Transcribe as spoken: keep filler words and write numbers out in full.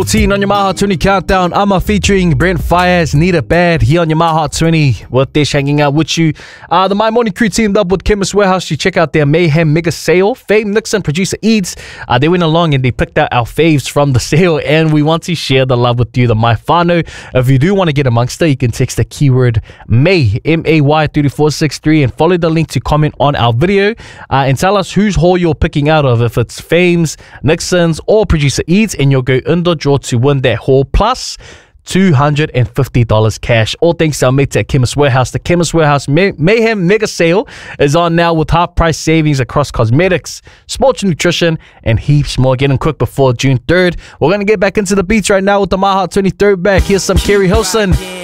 fourteen on your My Hot twenty countdown. Amma featuring Brent Fires, Need It Bad, here on your My Hot twenty. With Dish hanging out with you. Uh, the My Morning Crew teamed up with Chemist Warehouse. You check out their Mayhem Mega Sale. Fame Nixon, producer Eads, uh, they went along and they picked out our faves from the sale, and we want to share the love with you, the My Whānau. If you do want to get amongst it, you can text the keyword May, M A Y three four six three, and follow the link to comment on our video uh, and tell us whose haul you're picking out of, if it's Fame's, Nixon's, or producer Eads, and you'll go in the draw to win that haul plus two hundred fifty dollars cash. All thanks to our mates at Chemist Warehouse. The Chemist Warehouse May- Mayhem Mega Sale is on now with half price savings across cosmetics, sports nutrition, and heaps more. Get them quick before June third. We're going to get back into the beats right now with the My Hot twenty throwback. Here's some Kerry Hilson.